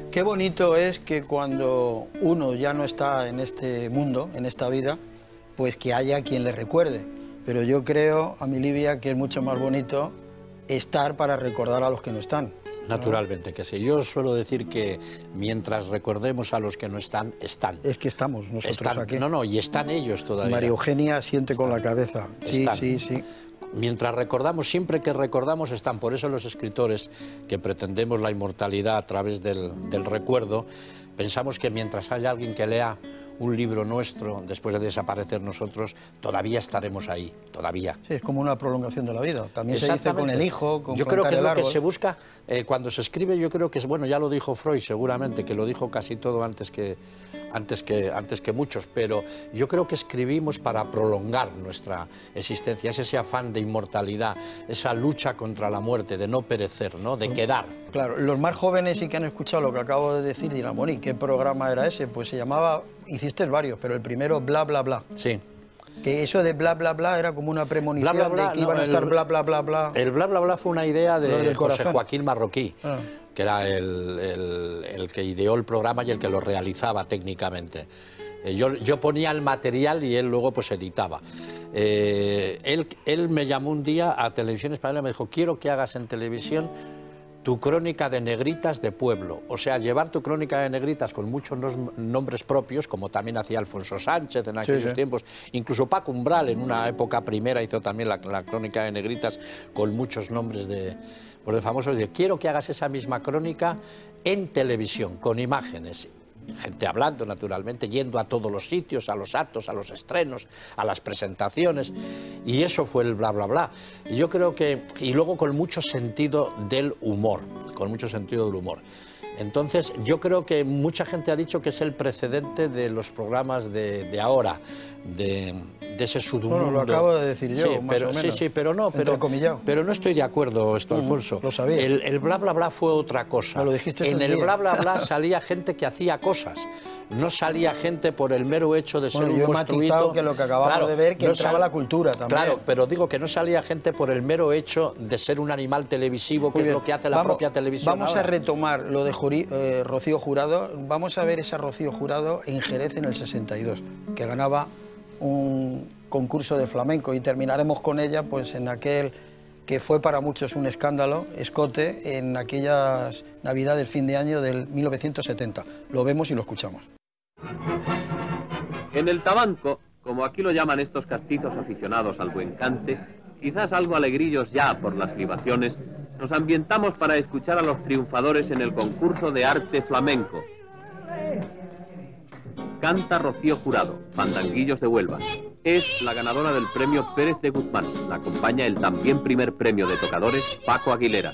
Qué bonito es que cuando uno ya no está en este mundo, en esta vida, pues que haya quien le recuerde. Pero yo creo, a mi Livia, que es mucho más bonito estar para recordar a los que no están. Naturalmente que sí. Yo suelo decir que mientras recordemos a los que no están, están. Es que estamos nosotros aquí. No, y están ellos todavía. María Eugenia asiente con la cabeza. Sí, Están. sí. Mientras recordamos, siempre que recordamos están. Por eso los escritores que pretendemos la inmortalidad a través del recuerdo, pensamos que mientras haya alguien que lea un libro nuestro, después de desaparecer nosotros, todavía estaremos ahí, todavía. Sí, es como una prolongación de la vida. También se dice con el hijo, con yo creo que es el lo árbol. que se busca cuando se escribe. Yo creo que es, bueno, ya lo dijo Freud seguramente, que lo dijo casi todo antes que muchos, pero yo creo que escribimos para prolongar nuestra existencia, es ese afán de inmortalidad, esa lucha contra la muerte, de no perecer, ¿no? De quedar. Claro, los más jóvenes sí que han escuchado lo que acabo de decir, dirán, bueno, ¿y qué programa era ese? Pues se llamaba, hiciste varios, pero el primero, Bla, Bla, Bla. Sí. Que eso de bla, bla, bla era como una premonición bla, bla, bla, de que iban a estar bla, bla, bla, bla. El bla, bla, bla fue una idea de José Joaquín Marroquí, que era el que ideó el programa y el que lo realizaba técnicamente. Yo ponía el material y él luego pues editaba. Él me llamó un día a Televisión Española y me dijo, quiero que hagas en televisión tu crónica de negritas de pueblo, o sea, llevar tu crónica de negritas con muchos nombres propios, como también hacía Alfonso Sánchez en aquellos tiempos, incluso Paco Umbral en una época primera hizo también la crónica de negritas con muchos nombres de famosos. Quiero que hagas esa misma crónica en televisión, con imágenes. Gente hablando, naturalmente, yendo a todos los sitios, a los actos, a los estrenos, a las presentaciones, y eso fue el bla, bla, bla. Y yo creo que, y luego con mucho sentido del humor, Entonces, yo creo que mucha gente ha dicho que es el precedente de los programas de ahora, de ese submundo. Bueno, lo acabo de decir yo, sí, más o menos. Sí, pero no estoy de acuerdo esto, Alfonso. Lo sabía. El bla, bla, bla fue otra cosa. Me lo dijiste en el bla, bla, bla salía gente que hacía cosas. No salía gente por el mero hecho de ser un yo he monstruito. matizado que lo que acabamos de ver, que no entraba la cultura también. Claro, pero digo que no salía gente por el mero hecho de ser un animal televisivo, que es lo que hace la propia televisión. Vamos a retomar lo de Rocío Jurado. Vamos a ver esa Rocío Jurado en Jerez en el 62, que ganaba un concurso de flamenco, y terminaremos con ella pues en aquel que fue para muchos un escándalo, escote, en aquellas navidades fin de año del 1970. Lo vemos y lo escuchamos. En el tabanco, como aquí lo llaman estos castizos aficionados al buen cante, quizás algo alegrillos ya por las libaciones, nos ambientamos para escuchar a los triunfadores en el concurso de arte flamenco. Canta Rocío Jurado, Fandanguillos de Huelva. Es la ganadora del premio Pérez de Guzmán. La acompaña el también primer premio de tocadores, Paco Aguilera.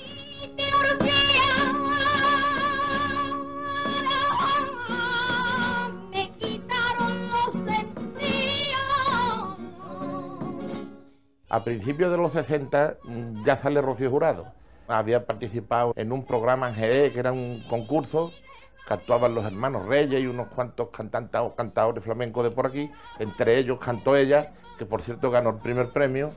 A principios de los 60 ya sale Rocío Jurado. Había participado en un programa en Jerez, que era un concurso, que actuaban los hermanos Reyes y unos cuantos cantadores flamencos de por aquí. Entre ellos cantó ella, que por cierto ganó el primer premio.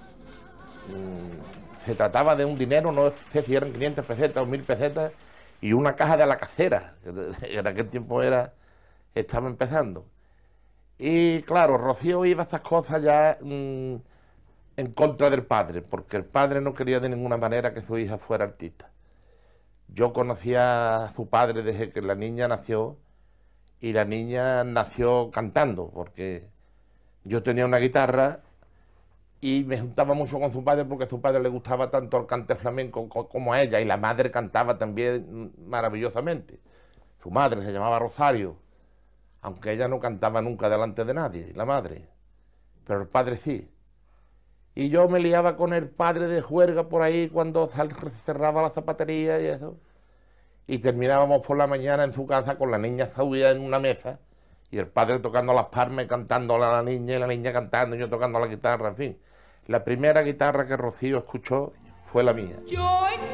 Se trataba de un dinero, no sé si eran 500 pesetas o 1000 pesetas, y una caja de la casera, que en aquel tiempo estaba empezando. Y claro, Rocío iba a estas cosas ya en contra del padre, porque el padre no quería de ninguna manera que su hija fuera artista. Yo conocía a su padre desde que la niña nació, y la niña nació cantando, porque yo tenía una guitarra y me juntaba mucho con su padre, porque a su padre le gustaba tanto el cante flamenco como a ella, y la madre cantaba también maravillosamente. Su madre se llamaba Rosario, aunque ella no cantaba nunca delante de nadie, la madre, pero el padre sí. Y yo me liaba con el padre de juerga por ahí cuando cerraba la zapatería y eso. Y terminábamos por la mañana en su casa con la niña subida en una mesa y el padre tocando las palmas y cantándole a la niña, y la niña cantando y yo tocando la guitarra, en fin. La primera guitarra que Rocío escuchó fue la mía. Yo